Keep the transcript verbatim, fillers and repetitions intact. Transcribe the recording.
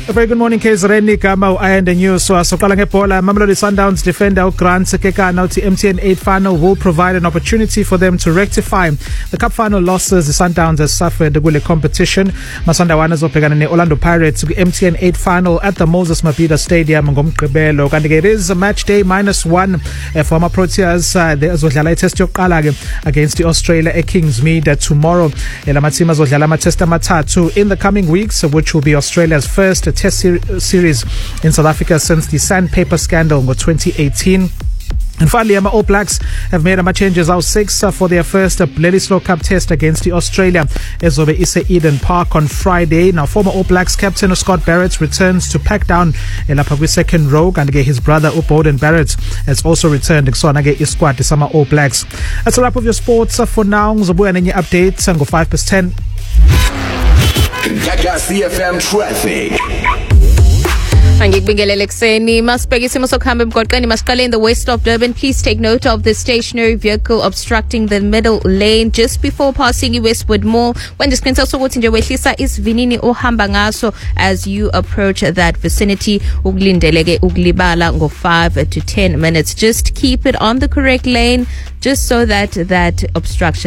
A very good morning, Kezreni Gama and the news. So, so Kalanga Pola, Mamelodi Sundowns defender Grant Sekeka now to M T N eight final will provide an opportunity for them to rectify the cup final losses the Sundowns has suffered with the competition. Masandawanas opegana ne Orlando Pirates to M T N eight final at the Moses Mabhida Stadium ngomgqibelo. Kanti it is a match day minus one uh, for my Proteas. Uh, azodlala itest yokuqala against the Australia at Kingsmead uh, tomorrow. Elamathima azodlala amatest amathathu in the coming weeks, which will be Australia's first test ser- series in South Africa since the sandpaper scandal in twenty eighteen. And finally, my All Blacks have made a changes out six uh, for their first uh, Bledisloe Cup test against the Australia Ezobe Ise Eden Park on Friday. Now, former All Blacks captain Scott Barrett returns to pack down Elapagwi second row, and his brother Uboden Barrett has also returned. So, Nage squad the summer All Blacks. That's a wrap of your sports uh, for now. Zabu and updates and go five past ten. C F M traffic. Angikubingelele kuseni masibheka isimo sokuhamba emgwaqeni masiqale in the west of Durban. Please take note of the stationary vehicle obstructing the middle lane just before passing Westwood Mall. When dispensa sokuthi nje wehlisa isivinini ohamba ngaso as you approach that vicinity, ukulindeleke ukulibala ngo five to ten minutes. Just keep it on the correct lane just so that that obstruction